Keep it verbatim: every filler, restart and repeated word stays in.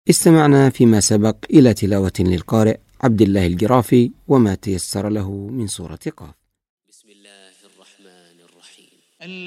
استمعنا فيما سبق إلى تلاوة للقارئ عبد الله الجرافي وما تيسر له من سورة قاف. بسم الله الرحمن الرحيم.